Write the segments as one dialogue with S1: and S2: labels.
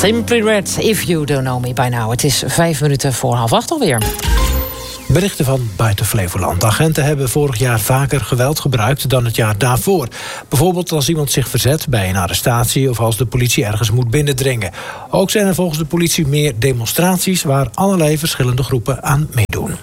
S1: Simply Red, If You Don't Know Me By Now. Het is 5 minuten voor 7:30 alweer.
S2: Berichten van buiten Flevoland. Agenten hebben vorig jaar vaker geweld gebruikt dan het jaar daarvoor. Bijvoorbeeld als iemand zich verzet bij een arrestatie of als de politie ergens moet binnendringen. Ook zijn er volgens de politie meer demonstraties waar allerlei verschillende groepen aan meedoen.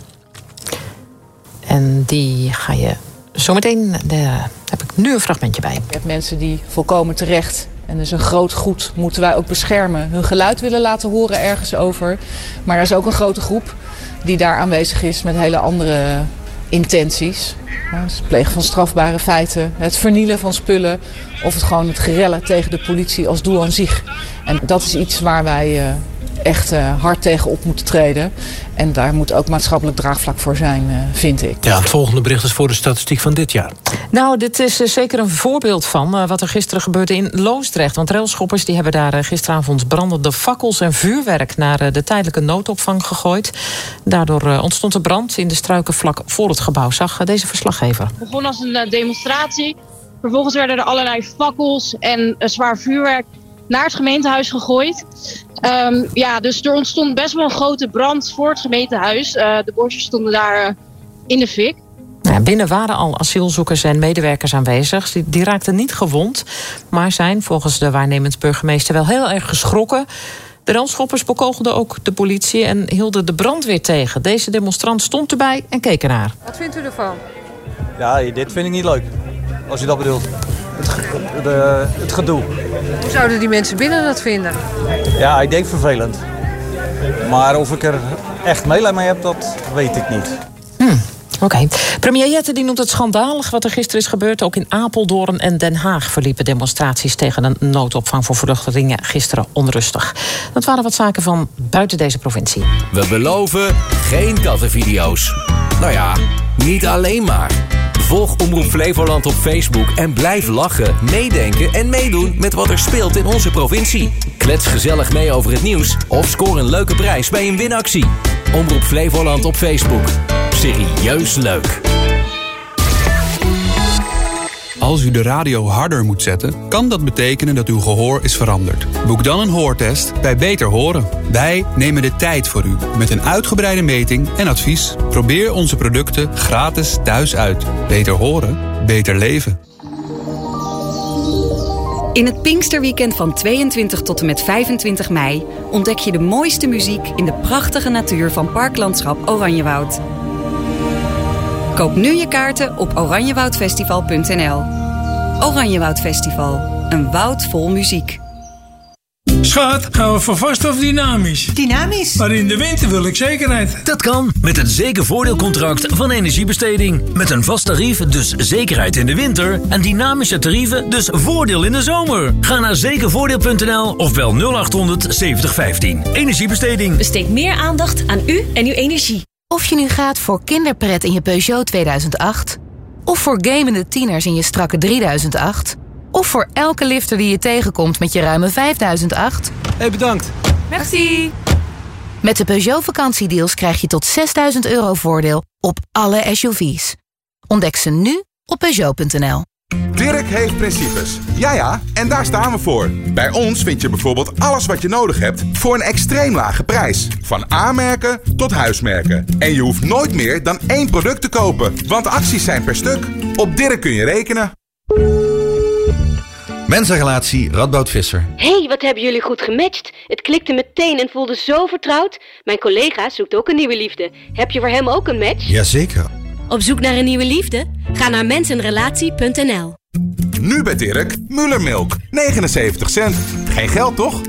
S1: En die ga je zometeen, daar heb ik nu een fragmentje bij.
S3: Je hebt mensen die volkomen terecht, en dus een groot goed moeten wij ook beschermen, hun geluid willen laten horen ergens over. Maar er is ook een grote groep die daar aanwezig is met hele andere intenties. Het plegen van strafbare feiten, het vernielen van spullen of het gerellen tegen de politie als doel aan zich. En dat is iets waar wij echt hard tegen op moeten treden. En daar moet ook maatschappelijk draagvlak voor zijn, vind ik.
S2: Ja, het volgende bericht is voor de statistiek van dit jaar.
S1: Nou, dit is zeker een voorbeeld van wat er gisteren gebeurde in Loosdrecht. Want railschoppers die hebben daar gisteravond brandende fakkels en vuurwerk naar de tijdelijke noodopvang gegooid. Daardoor ontstond er brand in de struiken vlak voor het gebouw. Zag deze verslaggever.
S4: Het begon als een demonstratie. Vervolgens werden er allerlei fakkels en zwaar vuurwerk naar het gemeentehuis gegooid. Dus er ontstond best wel een grote brand voor het gemeentehuis. De bosjes stonden daar in de fik.
S1: Ja, binnen waren al asielzoekers en medewerkers aanwezig. Die raakten niet gewond, maar zijn volgens de waarnemend burgemeester wel heel erg geschrokken. De railschoppers bekogelden ook de politie en hielden de brandweer tegen. Deze demonstrant stond erbij en keek ernaar.
S5: Wat vindt u ervan?
S6: Ja, dit vind ik niet leuk, als u dat bedoelt. Het gedoe.
S5: Hoe zouden die mensen binnen dat vinden?
S6: Ja, ik denk vervelend. Maar of ik er echt meelij mee heb, dat weet ik niet.
S1: Oké. Premier Jette die noemt het schandalig wat er gisteren is gebeurd. Ook in Apeldoorn en Den Haag verliepen demonstraties tegen een noodopvang voor vluchtelingen gisteren onrustig. Dat waren wat zaken van buiten deze provincie.
S7: We beloven geen kattenvideo's. Nou ja, niet alleen maar. Volg Omroep Flevoland op Facebook en blijf lachen, meedenken en meedoen met wat er speelt in onze provincie. Klets gezellig mee over het nieuws of scoor een leuke prijs bij een winactie. Omroep Flevoland op Facebook. Serieus leuk.
S8: Als u de radio harder moet zetten, kan dat betekenen dat uw gehoor is veranderd. Boek dan een hoortest bij Beter Horen. Wij nemen de tijd voor u met een uitgebreide meting en advies. Probeer onze producten gratis thuis uit. Beter horen, beter leven.
S9: In het Pinksterweekend van 22 tot en met 25 mei ontdek je de mooiste muziek in de prachtige natuur van Parklandschap Oranjewoud. Koop nu je kaarten op oranjewoudfestival.nl. Oranjewoud Festival, een woud vol muziek.
S10: Schat, gaan we voor vast of dynamisch?
S11: Dynamisch.
S10: Maar in de winter wil ik zekerheid.
S12: Dat kan met het zekervoordeelcontract van Energiebesteding. Met een vast tarief, dus zekerheid in de winter. En dynamische tarieven, dus voordeel in de zomer. Ga naar zekervoordeel.nl of bel 0800 7015. Energiebesteding.
S13: Besteed meer aandacht aan u en uw energie.
S14: Of je nu gaat voor kinderpret in je Peugeot 2008... of voor gamende tieners in je strakke 3008... of voor elke lifter die je tegenkomt met je ruime 5008...
S6: Hey, bedankt.
S14: Merci. Met de Peugeot vakantiedeals krijg je tot €6.000 voordeel op alle SUV's. Ontdek ze nu op Peugeot.nl.
S15: Dirk heeft principes. Ja, en daar staan we voor. Bij ons vind je bijvoorbeeld alles wat je nodig hebt voor een extreem lage prijs. Van A-merken tot huismerken. En je hoeft nooit meer dan 1 product te kopen, want acties zijn per stuk. Op Dirk kun je rekenen.
S16: Mensenrelatie Radboud Visser.
S17: Hey, wat hebben jullie goed gematcht. Het klikte meteen en voelde zo vertrouwd. Mijn collega zoekt ook een nieuwe liefde. Heb je voor hem ook een match?
S16: Jazeker.
S13: Op zoek naar een nieuwe liefde? Ga naar mensenrelatie.nl.
S15: Nu bij Dirk, Mullermilk. 79 cent. Geen geld, toch?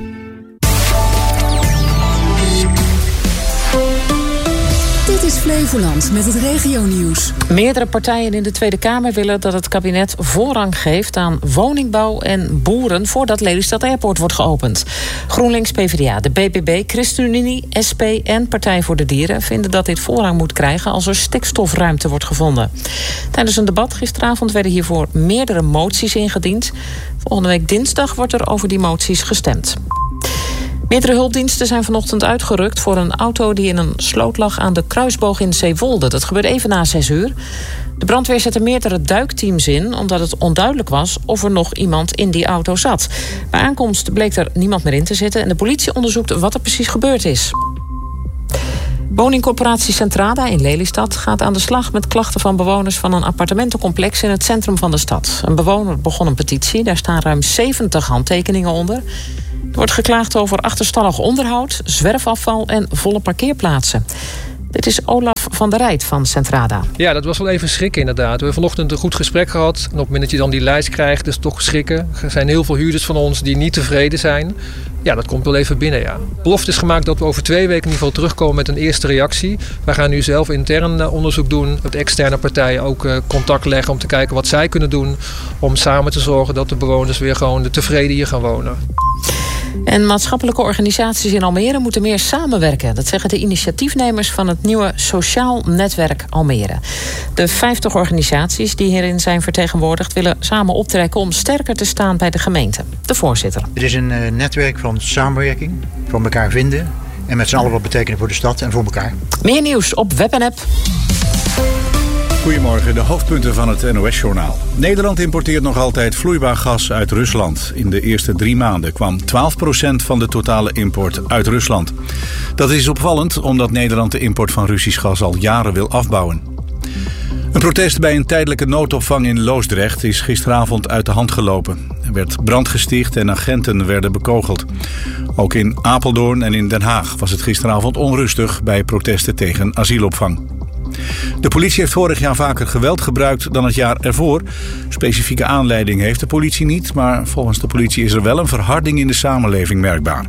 S18: Dit is Flevoland met het regionieuws.
S1: Meerdere partijen in de Tweede Kamer willen dat het kabinet voorrang geeft aan woningbouw en boeren voordat Lelystad Airport wordt geopend. GroenLinks, PvdA, de BBB, ChristenUnie, SP en Partij voor de Dieren vinden dat dit voorrang moet krijgen als er stikstofruimte wordt gevonden. Tijdens een debat gisteravond werden hiervoor meerdere moties ingediend. Volgende week dinsdag wordt er over die moties gestemd. Meerdere hulpdiensten zijn vanochtend uitgerukt voor een auto die in een sloot lag aan de Kruisboog in Zeewolde. Dat gebeurde even na 6 uur. De brandweer zette meerdere duikteams in, omdat het onduidelijk was of er nog iemand in die auto zat. Bij aankomst bleek er niemand meer in te zitten en de politie onderzoekt wat er precies gebeurd is. Woningcorporatie Centrada in Lelystad gaat aan de slag met klachten van bewoners van een appartementencomplex in het centrum van de stad. Een bewoner begon een petitie, daar staan ruim 70 handtekeningen onder. Er wordt geklaagd over achterstallig onderhoud, zwerfafval en volle parkeerplaatsen. Dit is Olaf van der Rijt van Centrada.
S11: Ja, dat was wel even schrikken inderdaad. We hebben vanochtend een goed gesprek gehad. En op het moment dat je dan die lijst krijgt, is het toch schrikken. Er zijn heel veel huurders van ons die niet tevreden zijn. Ja, dat komt wel even binnen, ja. Belofte is gemaakt dat we over 2 weken in ieder geval terugkomen met een eerste reactie. We gaan nu zelf intern onderzoek doen. Met externe partijen ook contact leggen om te kijken wat zij kunnen doen. Om samen te zorgen dat de bewoners weer gewoon tevreden hier gaan wonen.
S1: En maatschappelijke organisaties in Almere moeten meer samenwerken. Dat zeggen de initiatiefnemers van het nieuwe Sociaal Netwerk Almere. De 50 organisaties die hierin zijn vertegenwoordigd willen samen optrekken om sterker te staan bij de gemeente. De voorzitter.
S19: Het is een netwerk van samenwerking, van elkaar vinden en met z'n allen wat betekenen voor de stad en voor elkaar.
S1: Meer nieuws op web en app.
S20: Goedemorgen, de hoofdpunten van het NOS-journaal. Nederland importeert nog altijd vloeibaar gas uit Rusland. In de eerste 3 maanden kwam 12% van de totale import uit Rusland. Dat is opvallend omdat Nederland de import van Russisch gas al jaren wil afbouwen. Een protest bij een tijdelijke noodopvang in Loosdrecht is gisteravond uit de hand gelopen. Er werd brand gesticht en agenten werden bekogeld. Ook in Apeldoorn en in Den Haag was het gisteravond onrustig bij protesten tegen asielopvang. De politie heeft vorig jaar vaker geweld gebruikt dan het jaar ervoor. Specifieke aanleiding heeft de politie niet, maar volgens de politie is er wel een verharding in de samenleving merkbaar.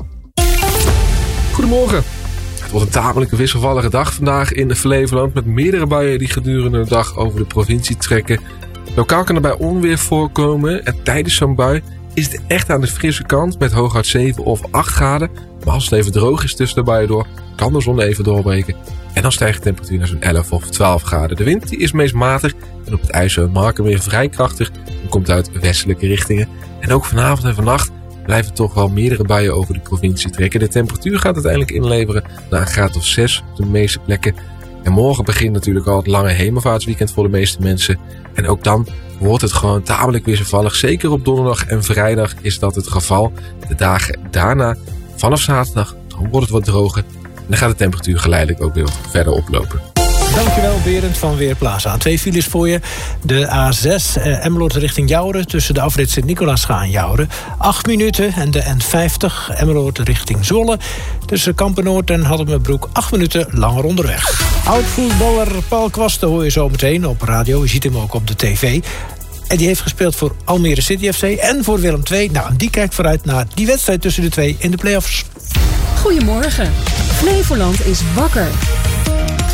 S21: Goedemorgen. Het wordt een tamelijk wisselvallige dag vandaag in Flevoland met meerdere buien die gedurende de dag over de provincie trekken. Lokaal kan er bij onweer voorkomen en tijdens zo'n bui is het echt aan de frisse kant met hooguit 7 of 8 graden. Maar als het even droog is tussen de buien door, kan de zon even doorbreken. En dan stijgt de temperatuur naar zo'n 11 of 12 graden. De wind die is meest matig en op het IJssel en Marken weer vrij krachtig. En komt uit westelijke richtingen. En ook vanavond en vannacht blijven toch wel meerdere buien over de provincie trekken. De temperatuur gaat uiteindelijk inleveren naar een graad of 6 op de meeste plekken. En morgen begint natuurlijk al het lange hemelvaartsweekend voor de meeste mensen. En ook dan wordt het gewoon tamelijk wisselvallig. Zeker op donderdag en vrijdag is dat het geval. De dagen daarna, vanaf zaterdag, dan wordt het wat droger. En dan gaat de temperatuur geleidelijk ook weer wat verder oplopen.
S2: Dankjewel Berend van Weerplaza. 2 files voor je. De A6 Emmeloord richting Jouren tussen de afrit Sint-Nicolaasga en Jouren. 8 minuten. En de N50 Emmeloord richting Zwolle tussen Kampenoord en Haddemerbroek 8 minuten langer onderweg. Oud-voetballer Paul Kwasten hoor je zo meteen op radio. Je ziet hem ook op de tv. En die heeft gespeeld voor Almere City FC en voor Willem II. Nou, en die kijkt vooruit naar die wedstrijd tussen de twee in de play-offs.
S18: Goedemorgen. Flevoland is wakker.